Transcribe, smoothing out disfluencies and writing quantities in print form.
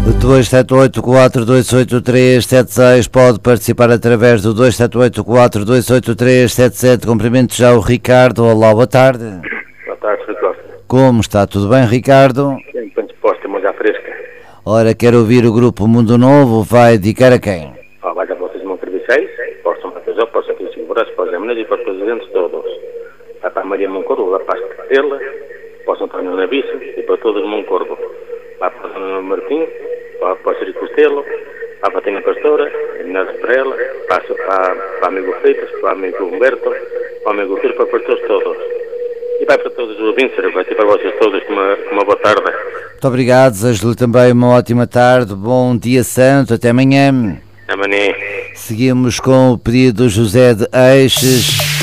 278-428-376. Pode participar através do 278-428-377. Cumprimento já o Ricardo. Olá, boa tarde. Boa tarde, Ricardo. Como está? Tudo bem, Ricardo? Bem disposta, mas já fresca. Ora, quero ouvir o grupo Mundo Novo. Vai dedicar a quem? Vai a vocês, Monte Serviçais, para São Mateus, para São Segurança, para os Amenas e para os presidentes todos. Vai para a Maria Moncorvo, vai para a Estrela, para o São António Naviço e para todos os Moncorvo. Vai para o São Martim, para o Sri Costelo, vai para a Tenha Pastora, Inês Perela, para o amigo Freitas, para o amigo Humberto, para o amigo Filho, para todos. E vai para todos os ouvintes, vai para vocês todos com uma boa tarde. Muito obrigado, desejo-lhe também uma ótima tarde, bom dia santo, até amanhã. Amanhã. Seguimos com o pedido do José de Eixes.